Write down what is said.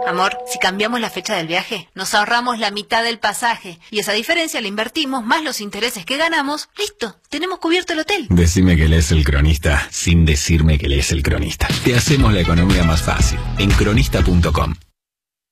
Amor, si cambiamos la fecha del viaje, nos ahorramos la mitad del pasaje. Y esa diferencia la invertimos, más los intereses que ganamos. ¡Listo! Tenemos cubierto el hotel. Decime que lees El Cronista, sin decirme que lees El Cronista. Te hacemos la economía más fácil. En cronista.com.